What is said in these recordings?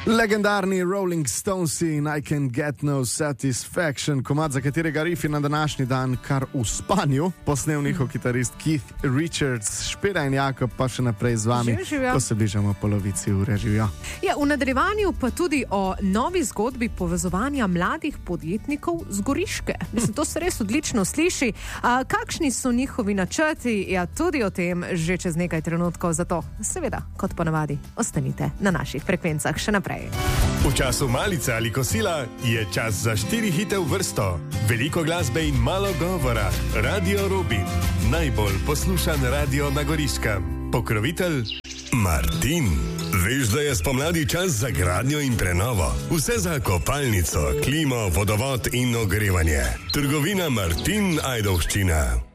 Legendarni Rolling Stones in I Can Get No Satisfaction, komad, za katerega riff je na današnji dan kar v spanju, posnel njihov kitarist Keith Richards. Špela in Jakob pa še naprej z vami, ko se bližamo polovici ure. Živijo. Ja, v nadaljevanju pa tudi o novi zgodbi povezovanja mladih podjetnikov z Goriške. Mislim, to se res odlično sliši. Kakšni so njihovi načrti? Ja, tudi o tem že čez nekaj trenutkov. Zato, seveda, kot ponavadi, ostanite na naših frekvencah še naprej. V času malice ali kosila je čas za 4 hite v vrsto. Veliko glasbe in malo govora. Radio Robin. Najbolj poslušan radio na Goriškem. Pokrovitelj Martin. Veš, da je spomladi čas za gradnjo in prenovo. Vse za kopalnico, klimo, vodovod in ogrevanje. Trgovina Martin Ajdovščina.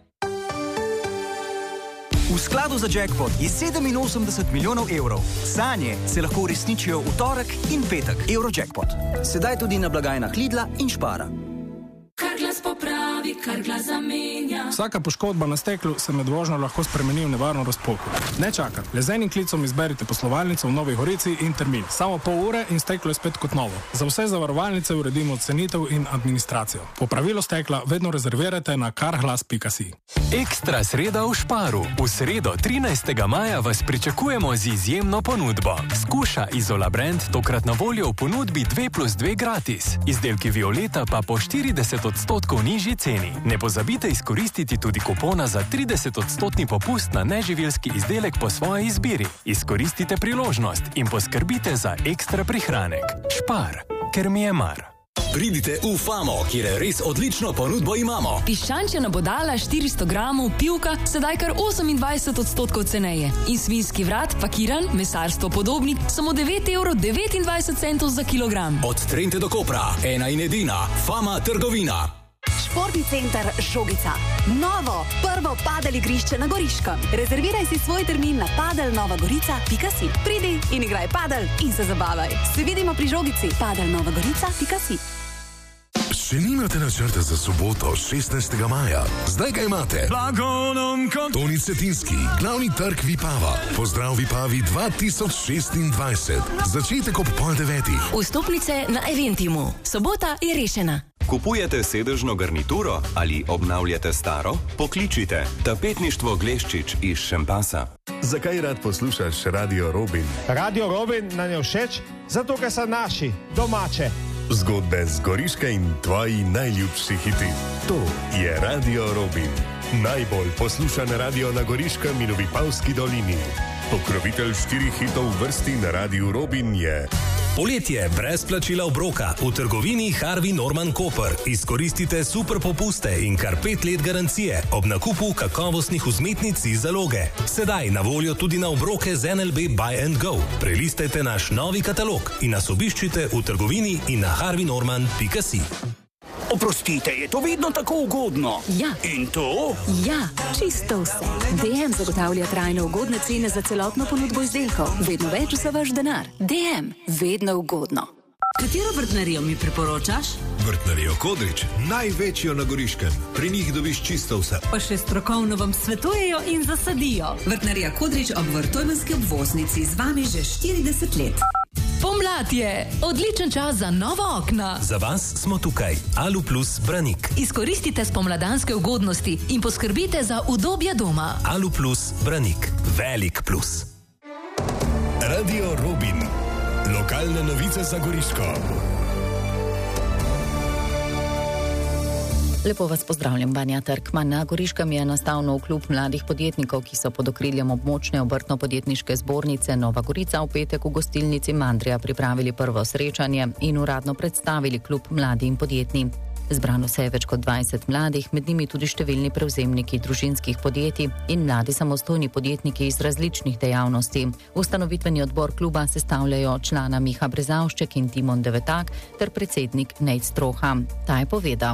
V skladu za jackpot je 87 milijonov evrov. Sanje se lahko uresničijo v torek in petek. Eurojackpot. Sedaj tudi na blagajnah Lidla in Spara. Kar glas popravi, kar glas zamenja. Vsaka poškodba na steklu se med vožnjo lahko spremeni v nevarno razpoko. Ne čakaj, le z enim klicom izberite poslovalnico v Novi Gorici in termin. Samo pol ure in steklo je spet kot novo. Za vse zavarovalnice uredimo cenitev in administracijo. Popravilo stekla vedno rezervirajte na karglas.si. Ekstra sreda v Sparu. V sredo 13. maja vas pričakujemo z izjemno ponudbo. Skuša Izola Brand tokrat na voljo v ponudbi 2+2 gratis. Izdelki Violeta pa po 40% nižji ceni. Ne pozabite izkoristiti tudi kupona za 30% popust na neživilski izdelek po svoji izbiri. Izkoristite priložnost in poskrbite za ekstra prihranek. Spar, ker mi je mar. Pridite v Famo, kjer res odlično ponudbo imamo. Piščančja nabodala 400 gramov, pivka, sedaj kar 28% ceneje. In svinjski vrat, pakiran, mesarstvo podobni, samo 9,29 € za kilogram. Od Trente do Kopra, ena in edina, Fama trgovina. Športni center Šogica. Novo, prvo padel igrišče na Goriškem. Rezerviraj si svoj termin na padelnovagorica.si. Pridi in igraj padel in se zabavaj. Se vidimo pri Žogici. padelnovagorica.si. Še nimate načrta za soboto, 16. maja? Zdaj ga imate. Toni Cetinski, glavni trg Vipava. Pozdrav Vipavi 2026. Začetek ob 8:30. Vstopnice na Eventimu. Sobota je rešena. Kupujete sedežno garnituro ali obnavljate staro? Pokličite Tapetništvo Gleščič iz Šempasa. Zakaj rad poslušaš Radio Robin? Radio Robin nam je všeč, zato ker so naši, domače. Zgodbe z Goriške in tvoji najljubši hiti. To je Radio Robin. Najbolj poslušan radio na Goriškem in v Vipavski dolini. Pokrovitelj 4 hitov v vrsti na Radiu Robin je... Poletje brez plačila obroka v trgovini Harvey Norman Koper. Izkoristite super popuste in kar 5 let garancije ob nakupu kakovostnih vzmetnic iz zaloge. Sedaj na voljo tudi na obroke z NLB Buy and Go. Prelistajte naš novi katalog in nas obiščite v trgovini in na harveynorman.si. Oprostite, je to vedno tako ugodno? Ja. In to? Ja, čisto vse. DM zagotavlja trajno ugodne cene za celotno ponudbo izdelkov. Vedno več za vaš denar. DM, vedno ugodno. Katero vrtnarijo mi priporočaš? Vrtnarijo Kodrič, največjo na Goriškem. Pri njih dobiš čisto vse. Pa še strokovno vam svetujejo in zasadijo. Vrtnarija Kodrič ob Vrtojmenski obvoznici z vami že 40 let. Pomlad je odličen čas za nova okna. Za vas smo tukaj. Alu Plus Branik. Izkoristite spomladanske ugodnosti in poskrbite za udobje doma. Alu Plus Branik. Velik plus. Radio Robin. Lokalne novice za Goriško. Lepo vas pozdravljam, Vanja Trkman. Na Goriškem je nastal nov klub mladih podjetnikov, ki so pod okriljem območne obrtno-podjetniške zbornice Nova Gorica v petek v gostilnici Mandrija pripravili prvo srečanje in uradno predstavili klub Mladi in podjetni. Zbrano se je več kot 20 mladih, med njimi tudi številni prevzemniki družinskih podjetij in mladi samostojni podjetniki iz različnih dejavnosti. Ustanovitveni odbor kluba sestavljajo člana Miha Brezavšček in Timon Devetak ter predsednik Nejc Stroha. Ta je povedal: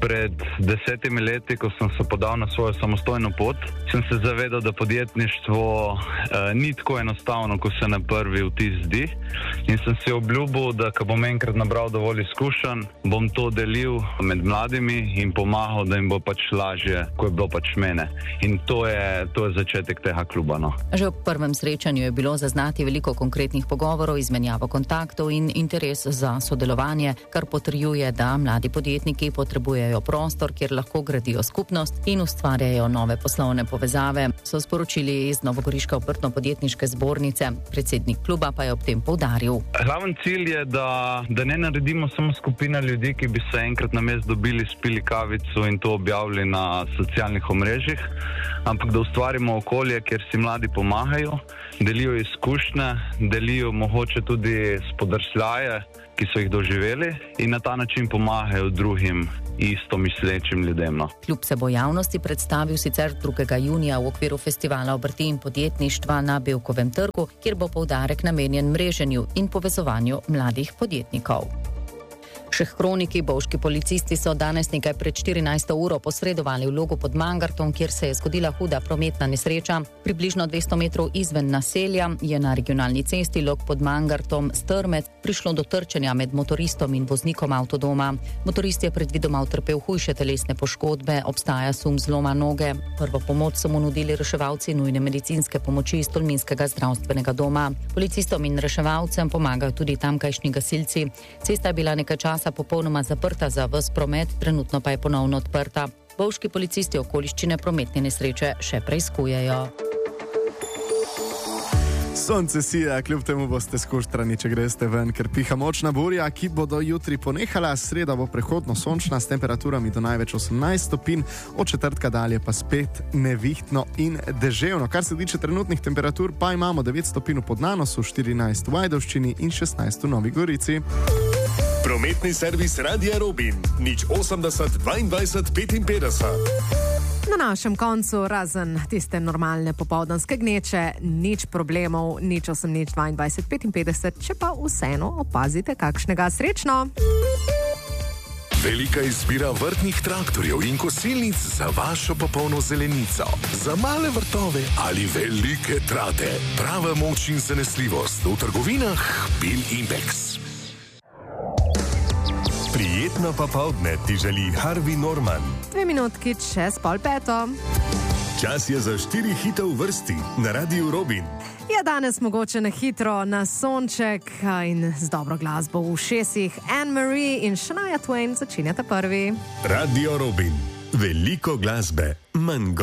Pred 10 leti, ko sem se podal na svojo samostojno pot, sem se zavedal, da podjetništvo ni tako enostavno, kot se na prvi vtis zdi. In sem si obljubil, da ko bom enkrat nabral dovolj izkušenj, bom to delil med mladimi in pomagal, da jim bo pač lažje, ko je bilo pač mene. In to je začetek tega kluba. No. Že v prvem srečanju je bilo zaznati veliko konkretnih pogovorov, izmenjavo kontaktov in interes za sodelovanje, kar potrjuje, da mladi podjetniki potrebujejo prostor, kjer lahko gradijo skupnost in ustvarjajo nove poslovne povezave, so sporočili iz Novogoriške obrtno-podjetniške zbornice. Predsednik kluba pa je ob tem poudaril. Glaven cilj je, da ne naredimo samo skupina ljudi, ki bi se enkrat na mest dobili, spili kavico in to objavili na socialnih omrežjih, ampak da ustvarimo okolje, kjer si mladi pomagajo, delijo izkušnje, delijo mogoče tudi spodrsljaje, ki so jih doživeli in na ta način pomagajo drugim isto mislečim ljudem. No. Klub se bo javnosti predstavil sicer 2. junija v okviru festivala obrti in podjetništva na Bevkovem trgu, kjer bo poudarek namenjen mreženju in povezovanju mladih podjetnikov. Še kroniki, bovški policisti so danes nekaj pred 14. uro posredovali v Logu pod Mangartom, kjer se je zgodila huda prometna nesreča. Približno 200 metrov izven naselja je na regionalni cesti Log pod Mangartom Strmec prišlo do trčenja med motoristom in voznikom avtodoma. Motorist je predvidoma utrpel hujše telesne poškodbe, obstaja sum zloma noge. Prvo pomoč so mu nudili reševalci nujne medicinske pomoči iz Tolminskega zdravstvenega doma. Policistom in reševalcem pomagajo tudi tamkajšnji gasilci. Cesta je bila nekaj časa popolnoma zaprta za ves promet, trenutno pa je ponovno odprta. Bovški policisti okoliščine prometne nesreče še preiskujejo. Sonce sija, kljub temu boste skuštrani, če greste ven, ker piha močna burja, ki bo do jutri ponehala. Sreda bo prehodno sončna s temperaturami do največ 18 stopinj, od četrtka dalje pa spet nevihtno in deževno. Kar se tiče trenutnih temperatur, pa imamo 9 stopinj v Podnanosu, 14 v Ajdovščini in 16 v Novi Gorici. Prometni servis Radia Robin, 080 22 55. Na našem koncu, razen tiste normalne popoldanske gneče, nič problemov, 080 22 55, če pa vseeno opazite kakšnega. Srečno! Velika izbira vrtnih traktorjev in kosilnic za vašo popolno zelenico. Za male vrtove ali velike trate. Prava moč in zanesljivost v trgovinah Bil Impex. Prijetno popoldne ti želi Harvey Norman. 2 minutki čez 4:30. Čas je za 4 hite v vrsti na Radiu Robin. Ja, danes mogoče na hitro, na sonček in z dobro glasbo v ušesih. Anne-Marie in Shania Twain začenjata prvi. Radio Robin. Veliko glasbe, manj